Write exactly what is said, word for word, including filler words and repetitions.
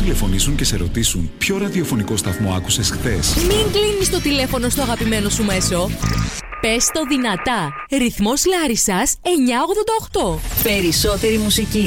τηλεφωνήσουν και σε ρωτήσουν ποιο ραδιοφωνικό σταθμό άκουσες χθες. Μην κλείνεις το τηλέφωνο στο αγαπημένο σου μέσο. Πες το δυνατά. Ρυθμός Λάρισσας εννιακόσια ογδόντα οκτώ. Περισσότερη μουσική.